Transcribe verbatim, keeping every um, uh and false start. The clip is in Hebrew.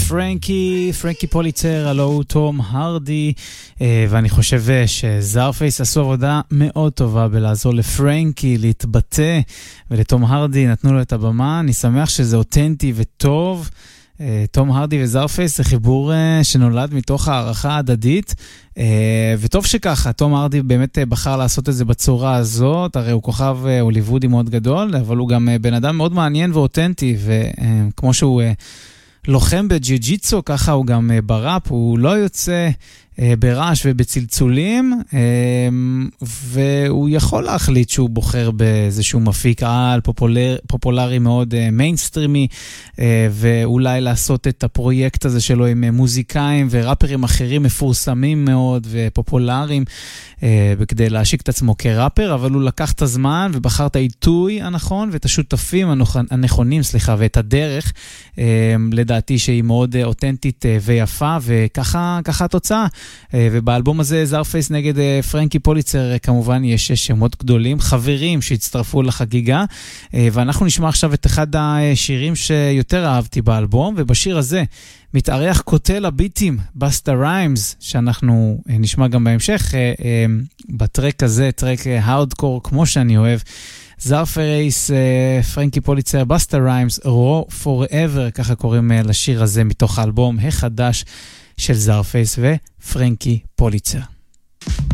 פרנקי, פרנקי פוליצר, הלו הוא תום הרדי, ואני חושב שזארפייס עשו עבודה מאוד טובה בלעזור לפרנקי להתבטא, ולתום הרדי נתנו לו את הבמה. אני שמח שזה אותנטי וטוב. תום הרדי וזארפייס זה חיבור שנולד מתוך הערכה הדדית, וטוב שככה. תום הרדי באמת בחר לעשות את זה בצורה הזאת, הרי הוא כוכב הוליוודי מאוד גדול, אבל הוא גם בן אדם מאוד מעניין ואותנטי, וכמו שהוא לוחם בג'יוג'יטסו, ככה הוא גם בראפ, הוא לא יוצא ברעש ובצלצולים, והוא יכול להחליט שהוא בוחר באיזשהו מפיק על פופולר, פופולרי מאוד מיינסטרימי, ואולי לעשות את הפרויקט הזה שלו עם מוזיקאים וראפרים אחרים מפורסמים מאוד ופופולריים, בכדי להשיק את עצמו כראפר, אבל הוא לקח את הזמן ובחר את העיתוי הנכון ואת השותפים הנכונים, סליחה, ואת הדרך, לדעתי שהיא מאוד אותנטית ויפה, וככה ככה התוצאה. ובאלבום הזה זארפייס נגד פרנקי פוליצר כמובן יש שמות גדולים, חברים שהצטרפו לחגיגה, ואנחנו נשמע עכשיו את אחד השירים שיותר אהבתי באלבום, ובשיר הזה מתארח קוטל הביטים, בסטה ריימס, שאנחנו נשמע גם בהמשך בטרק הזה, טרק הארדקור כמו שאני אוהב. זארפייס, פרנקי פוליצר, בסטה ריימס, רו פוראבר, ככה קוראים לשיר הזה מתוך האלבום החדש של זארפייס ופרנקי פוליצר.